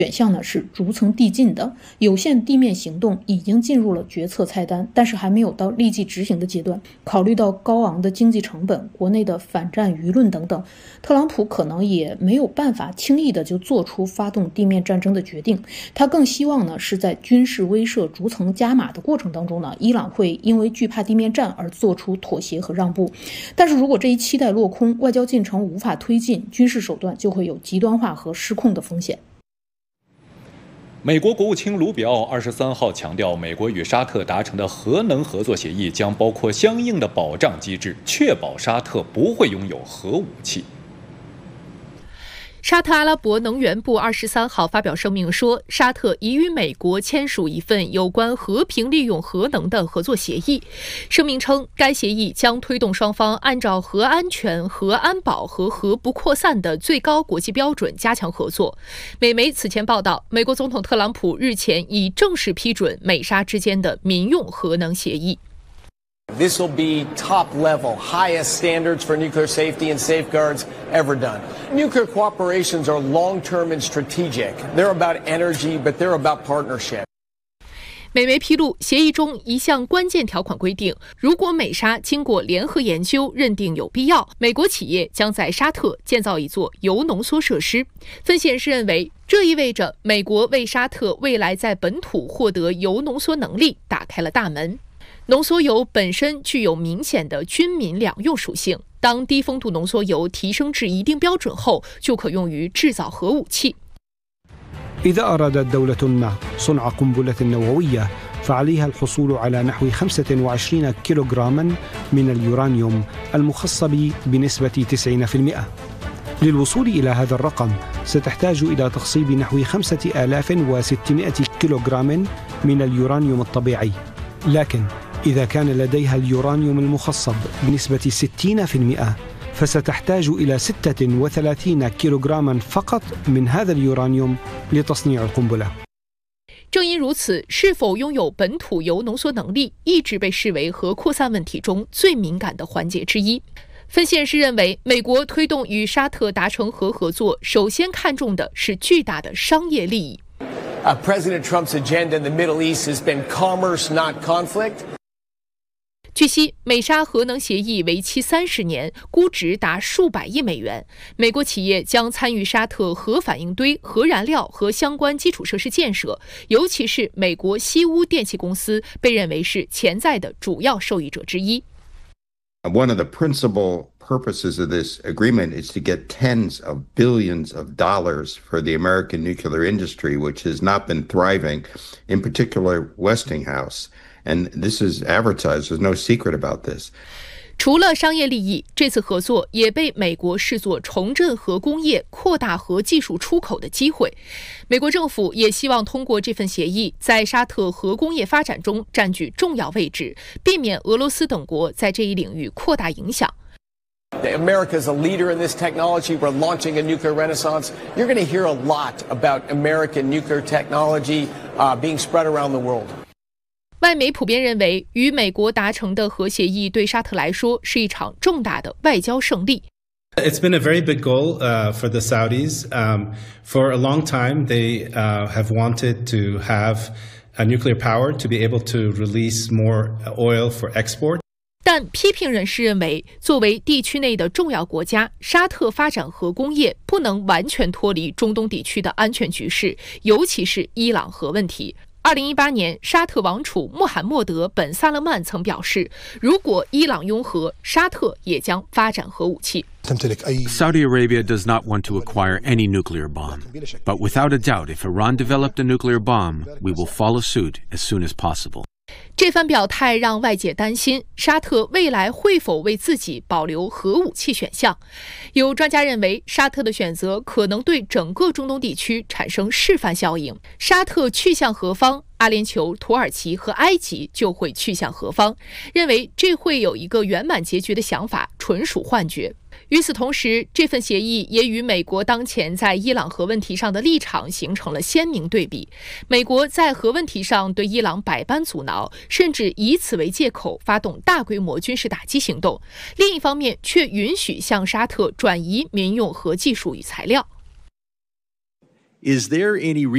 选项呢是逐层递进的，有限地面行动已经进入了决策菜单，但是还没有到立即执行的阶段。考虑到高昂的经济成本、国内的反战舆论等等，特朗普可能也没有办法轻易的就做出发动地面战争的决定。他更希望呢是在军事威慑逐层加码的过程当中呢，伊朗会因为惧怕地面战而做出妥协和让步。但是如果这一期待落空，外交进程无法推进，军事手段就会有极端化和失控的风险。 美国国务卿卢比奥23号强调，美国与沙特达成的核能合作协议将包括相应的保障机制，确保沙特不会拥有核武器。 沙特阿拉伯能源部23号发表声明说，沙特已与美国签署一份有关和平利用核能的合作协议。声明称，该协议将推动双方按照核安全、核安保和核不扩散的最高国际标准加强合作。美媒此前报道，美国总统特朗普日前已正式批准美沙之间的民用核能协议。 This will be top-level, highest standards for nuclear safety and safeguards ever done. Nuclear cooperations are long-term and strategic. They're about energy, but they're about partnership. 美媒披露，协议中一项关键条款规定，如果美沙经过联合研究认定有必要，美国企业将在沙特建造一座铀浓缩设施。分析人士认为，这意味着美国为沙特未来在本土获得铀浓缩能力打开了大门。浓缩铀本身具有明显的军民两用属性，当低丰度浓缩铀提升至一定标准后，就可用于制造核武器。 إذا أرادت دولة ما صنع قنبلة نووية فعليها الحصول على نحو 25 كيلوغراما من اليورانيوم المخصب بنسبة 90%. للوصول إلى هذا الرقم ستحتاج إلى تخصيب نحو 5600 كيلوغرام من اليورانيوم الطبيعي. لكن إذا كان لديها اليورانيوم المخصب بنسبة 60%فستحتاج إلى 36 كيلوغراما فقط من هذا اليورانيوم لتصنيع القنبلة. 正因如此，是否拥有本土铀浓缩能力一直被视为核扩散问题中最敏感的环节之一。分析人士认为，美国推动与沙特达成核合作，首先看重的是巨大的商业利益。 President Trump's agenda in the Middle East has been commerce, not conflict. 据悉，美沙核能协议为期30年，估值达数百亿美元。美国企业将参与沙特核反应堆、核燃料和相关基础设施建设，尤其是美国西屋电气公司被认为是潜在的主要受益者之一。 One of the principal purposes of this agreement is to get tens of billions of dollars for the American nuclear industry, which has not been thriving, in particular Westinghouse. And this is advertised. There's no secret about this. 除了商业利益，这次合作也被美国视作重振核工业、扩大核技术出口的机会。美国政府也希望通过这份协议，在沙特核工业发展中占据重要位置，避免俄罗斯等国在这一领域扩大影响。 America is a leader in this technology. We're launching a nuclear renaissance. You're going to hear a lot about American nuclear technology being spread around the world. 外媒普遍认为，与美国达成的核协议对沙特来说是一场重大的外交胜利。 It's been a very big goal for the Saudis. For a long time, they have wanted to have a nuclear power to be able to release more oil for export. 但批评人士认为，作为地区内的重要国家，沙特发展核工业不能完全脱离中东地区的安全局势，尤其是伊朗核问题。2018年，沙特王储穆罕默德·本·萨勒曼曾表示，如果伊朗拥核，沙特也将发展核武器。 Saudi Arabia does not want to acquire any nuclear bomb, but without a doubt, if Iran developed a nuclear bomb, we will follow suit as soon as possible. 这番表态让外界担心，沙特未来会否为自己保留核武器选项。有专家认为，沙特的选择可能对整个中东地区产生示范效应。沙特去向何方，阿联酋、土耳其和埃及就会去向何方。认为这会有一个圆满结局的想法，纯属幻觉。与此同时，这份协议也与美国当前在伊朗核问题上的立场形成了鲜明对比。美国在核问题上对伊朗百般阻挠，甚至以此为借口发动大规模军事打击行动；另一方面，却允许向沙特转移民用核技术与材料。 Is there any